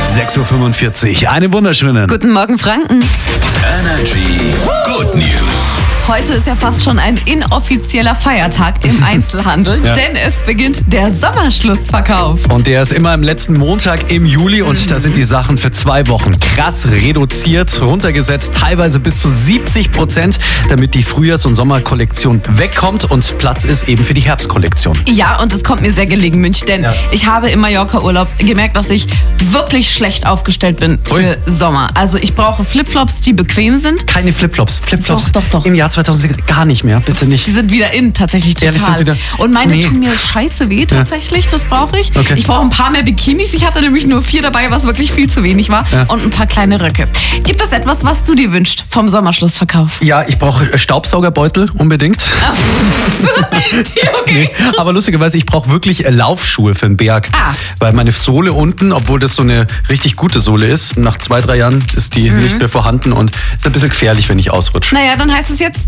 6.45 Uhr. Einen wunderschönen. Guten Morgen, Franken. Energy Good News. Heute ist ja fast schon ein inoffizieller Feiertag im Einzelhandel, denn es beginnt der Sommerschlussverkauf. Und der ist immer am letzten Montag im Juli und da sind die Sachen für 2 Wochen krass reduziert, runtergesetzt, teilweise bis zu 70%, damit die Frühjahrs- und Sommerkollektion wegkommt und Platz ist eben für die Herbstkollektion. Ja, und es kommt mir sehr gelegen, Münch, denn ich habe im Mallorca-Urlaub gemerkt, dass ich wirklich schlecht aufgestellt bin für Sommer. Also ich brauche Flipflops, die bequem sind. Keine Flipflops. Doch. Im Jahr 2006 gar nicht mehr, bitte nicht. Die sind wieder in, tatsächlich total. Und meine tun mir scheiße weh, tatsächlich, das brauche ich. Okay. Ich brauche ein paar mehr Bikinis, ich hatte nämlich nur 4 dabei, was wirklich viel zu wenig war. Und ein paar kleine Röcke. Gibt es etwas, was du dir wünschst vom Sommerschlussverkauf? Ja, ich brauche Staubsaugerbeutel unbedingt. Okay. Aber lustigerweise, ich brauche wirklich Laufschuhe für den Berg. Weil meine Sohle unten, obwohl das so eine richtig gute Sohle ist, nach 2-3 Jahren ist die nicht mehr vorhanden und ist ein bisschen gefährlich, wenn ich ausrutsche. Naja, dann heißt es jetzt